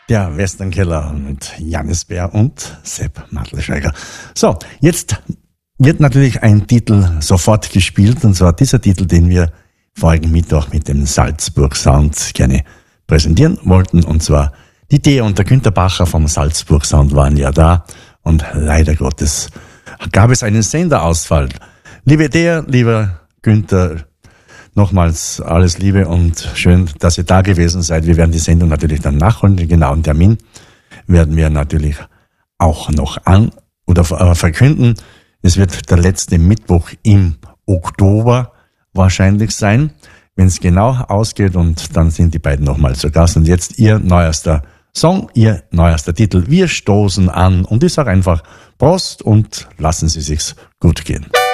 Der Westernkeller mit Janis Bär und Sepp Mattelschweiger. So, jetzt wird natürlich ein Titel sofort gespielt, und zwar dieser Titel, den wir vorigen Mittwoch mit dem Salzburg Sound gerne präsentieren wollten, und zwar die Thea und der Günter Bacher vom Salzburg Sound waren ja da, und leider Gottes gab es einen Senderausfall. Liebe Thea, lieber Günter, nochmals alles Liebe und schön, dass ihr da gewesen seid. Wir werden die Sendung natürlich dann nachholen. Den genauen Termin werden wir natürlich auch noch verkünden. Es wird der letzte Mittwoch im Oktober wahrscheinlich sein, wenn es genau ausgeht, und dann sind die beiden nochmal zu Gast. Und jetzt ihr neuester Song, ihr neuester Titel. Wir stoßen an, und ich sage einfach Prost und lassen Sie sich's gut gehen.